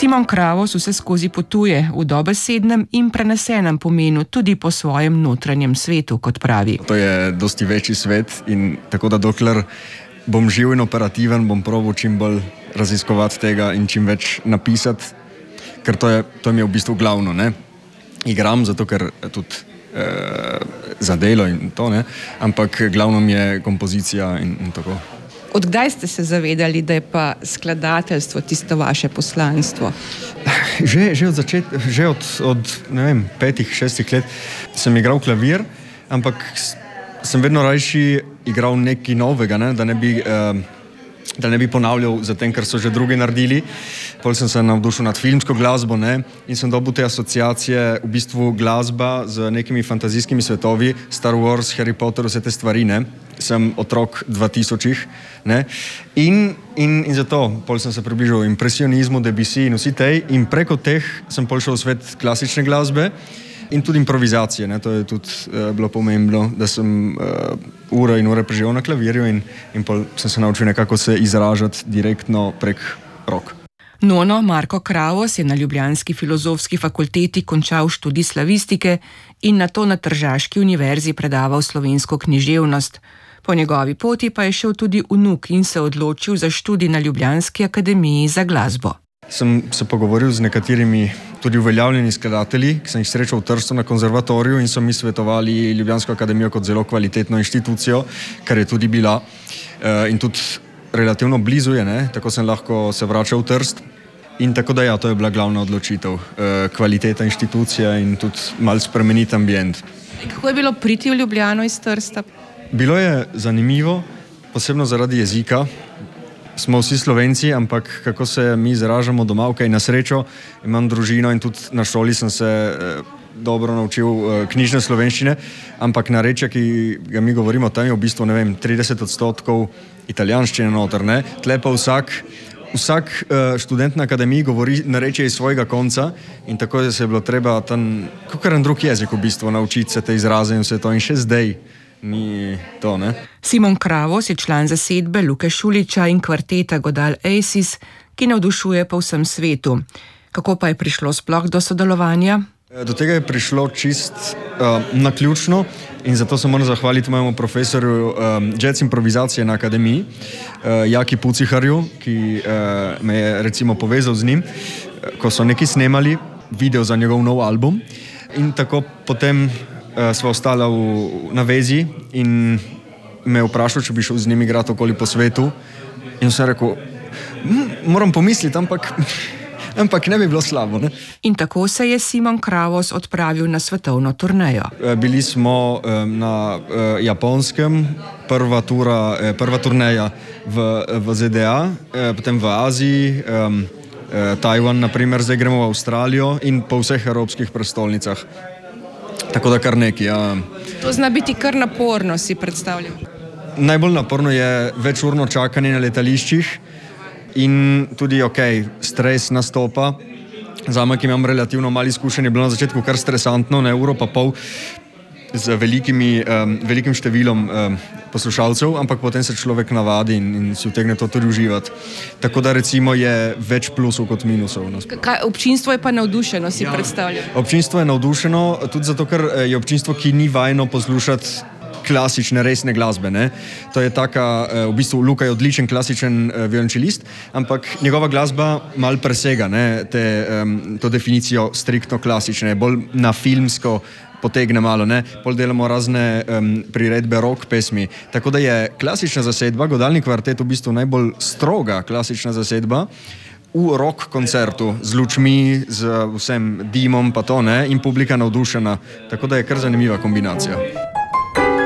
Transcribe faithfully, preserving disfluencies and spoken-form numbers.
Simon Kravos vse skozi potuje v dobesednem in prenesenem pomenu tudi po svojem notranjem svetu, kot pravi. To je dosti večji svet in tako da dokler bom živ in operativen, bom probal čim bolj raziskovati tega in čim več napisati, ker to je, to je v bistvu glavno, ne. Igram zato, ker tudi eh, za delo in to, ne, ampak glavno mi je kompozicija in, in tako. Od kdaj ste se zavedali, da je pa skladateljstvo tisto vaše poslanstvo? Že, že od začetka, že od, od ne vem, petih, šestih let sem igral klavir, ampak sem vedno rajši igral nekaj novega, ne, da ne bi, eh, da ne bi ponavljal za tem, kar so že drugi naredili. Potem sem se navdušil nad filmsko glasbo, ne, in sem dobil te asociacije, v bistvu glasba z nekimi fantazijskimi svetovi, Star Wars, Harry Potter, vse te stvari, ne. Sem otrok dvatisočih, ne, in, in, in zato pol sem se približal impresionizmu, Debussy in vsi tej, in preko teh sem pol šel v svet klasične glasbe in tudi improvizacije, ne, to je tudi uh, bilo pomembno, da sem uh, ure in ure preživel na klavirju in, in pol sem se naučil nekako se izražati direktno prek rok. Nono Marko Kravos je na ljubljanski filozofski fakulteti končal študij slavistike in nato na Tržaški univerzi predaval slovensko književnost. Po njegovi poti pa je šel tudi vnuk in se odločil za študij na Ljubljanski akademiji za glasbo. Sem se pogovoril z nekaterimi tudi uveljavljeni skladatelji, ki sem jih srečal v Trstu na konzervatoriju in so mi svetovali Ljubljansko akademijo kot zelo kvalitetno inštitucijo, kar je tudi bila in tudi relativno blizu je, ne? Tako sem lahko se vračal v Trst. In tako da ja, to je bila glavna odločitev. Kvaliteta inštitucija in tudi malo spremeniti ambient. Kako je bilo priti v Ljubljano iz Trsta? Bilo je zanimivo, posebno zaradi jezika. Smo vsi Slovenci, ampak kako se mi izražamo doma, ok, na srečo imam družino in tudi na šoli sem se eh, dobro naučil eh, knjižne slovenščine, ampak narečje, ki ga mi govorimo, tam je v bistvu, ne vem, trideset odstotkov italijanščine noter, ne. Tle pa vsak, vsak eh, študent na akademiji govori narečje iz svojega konca in tako se je bilo treba tam, kakor en drug jezik v bistvu, naučiti se te izraze in vse to in še zdaj. Ni to, ne? Simon Kravos je član zasedbe Luke Šulića in kvarteta Godal Aces, ki navdušuje po vsem svetu. Kako pa je prišlo sploh do sodelovanja? Do tega je prišlo čist uh, naključno in zato se moram zahvaliti mojemu profesorju um, jazz improvizacije na akademiji, uh, Jaki Puciharju, ki uh, me je recimo povezal z njim, uh, ko so neki snemali video za njegov nov album in tako potem Uh, sva ostala v, na vezi in me je vprašal, če bi šel z njim igrati okoli po svetu in sem rekel, moram pomisliti, ampak, ampak ne bi bilo slabo, ne? In tako se je Simon Kravos odpravil na svetovno turnejo. Uh, bili smo um, na uh, Japonskem, prva, tura, uh, prva turneja v, v Z D A, uh, potem v Aziji, um, uh, Tajvan, naprimer, zdaj gremo v Avstralijo in po vseh evropskih prestolnicah. Tako da kar neki, ja. To zna biti kar naporno, si predstavljam. Najbolj naporno je večurno čakanje na letališčih in tudi, ok, stres nastopa. Zame, ki imam relativno malo izkušenj, je bilo na začetku kar stresantno, ne, uro pa pol z velikimi, um, velikim številom um, poslušalcev, ampak potem se človek navadi in, in si utegne to tudi uživati. Tako da recimo je več plusov kot minusov. Kaj, občinstvo je pa navdušeno, si ja. predstavljam. Občinstvo je navdušeno, tudi zato, ker je občinstvo, ki ni vajeno poslušati klasične, resne glasbe, ne. To je taka, v bistvu Luka je odličen klasičen violončelist, ampak njegova glasba mal presega, ne, te, um, to definicijo striktno klasične, bolj na filmsko potegne malo, ne, pol delamo razne um, priredbe rock pesmi. Tako da je klasična zasedba, godalni kvartet v bistvu najbolj stroga klasična zasedba v rock koncertu z lučmi, z vsem dimom pa to, ne, in publika navdušena. Tako da je kar zanimiva kombinacija.